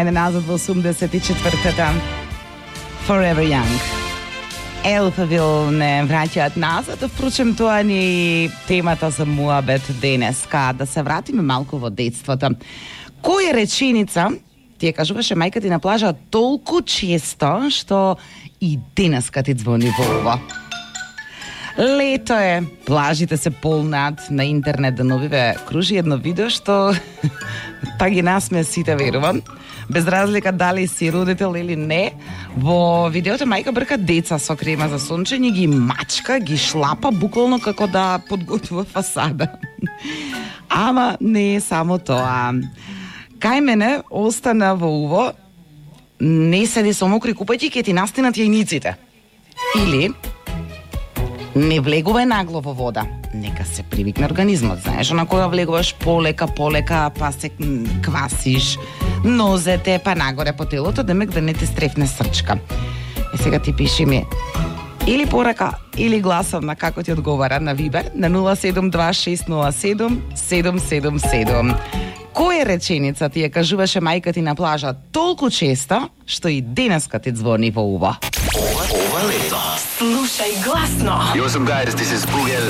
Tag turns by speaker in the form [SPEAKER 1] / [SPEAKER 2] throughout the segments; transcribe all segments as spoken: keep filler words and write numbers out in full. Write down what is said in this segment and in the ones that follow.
[SPEAKER 1] Ајде назад во осумдесет и четвртата. Forever Young. Elfaville не враќаат назад, впрочем тоа ни темата за муабет денеска, да се вратиме малку во детството. Која реченица ти ја кажуваше мајка ти на плажа толку често што и денеска ти звони во ово? Лето е, плажите се полнат, на интернет деновиве кружи едно видео што па ги насмеа сите, верувам. Без разлика дали си родител или не, во видеото мајка брка деца со крема за сончење, ги мачка, ги шлапа буквално како да подготвува фасада. Ама не е само тоа. Кај мене остана во уво, не седи со мокри купајки, ке ти настинат јајниците. Или не влегувај нагло во вода. Нека се привикне организмот. Знаеш, на кога влегуваш полека, полека, па се квасиш нозете, па нагоре по телото, демек да не те стрефне срчка. Е, сега ти пиши ми или порака, или гласовна, како ти одговара на Вибер, на нула седум два шест нула седум седум седум седум. Која реченица ти ја кажуваше мајка ти на плажа толку често, што и денеска ти звони во уво?
[SPEAKER 2] Ова, ова лето.
[SPEAKER 3] Слушај гласно.
[SPEAKER 2] Yo, what's up, guys? This is Bugel.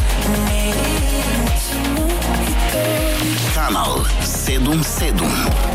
[SPEAKER 2] Канал седум седум.